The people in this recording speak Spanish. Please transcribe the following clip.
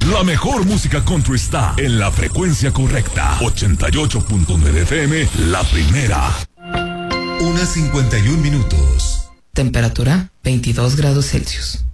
La mejor música country está en la frecuencia correcta. 88.9 FM, la primera. 1:51. Temperatura 22 grados Celsius.